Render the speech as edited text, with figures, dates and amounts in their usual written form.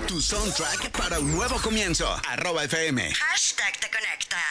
Tu soundtrack para un nuevo comienzo. @FM. Hashtag te conecta.